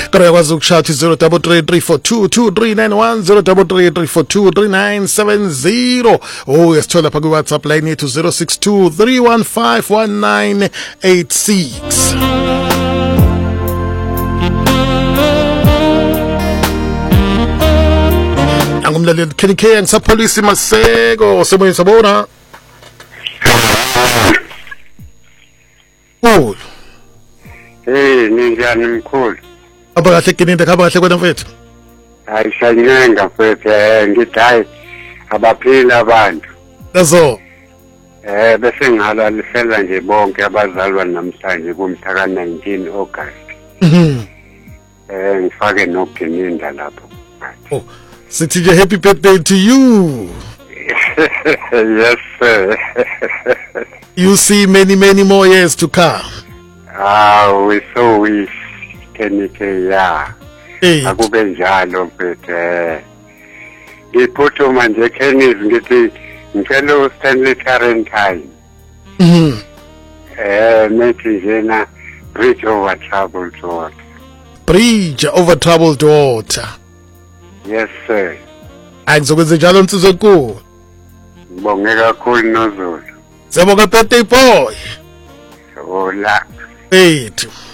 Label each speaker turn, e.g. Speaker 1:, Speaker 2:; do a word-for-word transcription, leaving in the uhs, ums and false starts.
Speaker 1: kodwa yakwazi ukushatha zero three three three four two two three nine one zero three three three four two three nine seven zero. Oh yasithola pha ku WhatsApp line yethu zero six two three one five one nine eight six. Angumlaleli Kenny K ngisapholisi Maseko semoyeni sabona. Oh.
Speaker 2: Eh ninjani mkhulu?
Speaker 1: Aba kahle kininde khaba kahle kwena mfethu.
Speaker 2: Hayi sanyenga mfethu eh ngithi hayi abaphila abantu.
Speaker 1: Lazo.
Speaker 2: Eh bese ngalalisela nje bonke abazalwa namhlanje kumhla ka nineteen August.
Speaker 1: Mhm.
Speaker 2: Eh ngifake nogininda lapho.
Speaker 1: Oh, sithi nje happy birthday to you.
Speaker 2: Yes sir.
Speaker 1: You see many many more years to come.
Speaker 2: Ah, we so wish Kenny K ya.
Speaker 1: Hey.
Speaker 2: Akube njalo mfethu eh. Ngiphuthuma nje Kenny ngithi ngicela uStanley Tarrantine.
Speaker 1: Mhm.
Speaker 2: Eh methi njena bridge over troubled water.
Speaker 1: Bridge over troubled water.
Speaker 2: Yes sir.
Speaker 1: Angizokwenza njalo nsizwe enkulu.
Speaker 2: Ngibonge kakhulu noZulu.
Speaker 1: Siyabonga birthday boy.
Speaker 2: Hola.
Speaker 1: Ethu.